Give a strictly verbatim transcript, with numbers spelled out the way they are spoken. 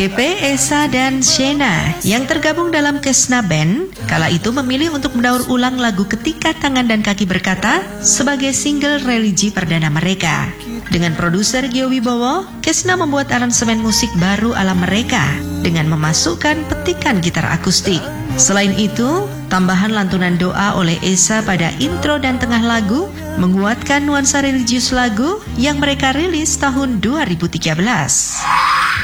D P, Esa, dan Shena yang tergabung dalam Kesna Band kala itu memilih untuk mendaur ulang lagu Ketika Tangan dan Kaki Berkata sebagai single religi perdana mereka. Dengan produser Gio Wibowo, Kesna membuat aransemen musik baru ala mereka dengan memasukkan petikan gitar akustik. Selain itu, tambahan lantunan doa oleh Esa pada intro dan tengah lagu menguatkan nuansa religius lagu yang mereka rilis tahun dua ribu tiga belas.